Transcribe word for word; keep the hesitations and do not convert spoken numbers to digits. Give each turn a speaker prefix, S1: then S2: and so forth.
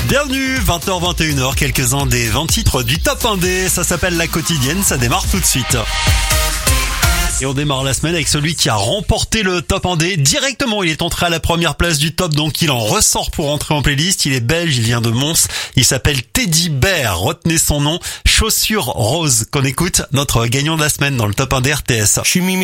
S1: Bienvenue, vingt heures vingt et une heures, quelques-uns des vingt titres du top un D, ça s'appelle La Quotidienne, ça démarre tout de suite. Et on démarre la semaine avec celui qui a remporté le top un D. Directement, il est entré à la première place du top, donc il en ressort pour entrer en playlist. Il est belge, il vient de Mons. Il s'appelle Teddy Bear, retenez son nom. Chaussures roses, qu'on écoute, notre gagnant de la semaine dans le top un D R T S.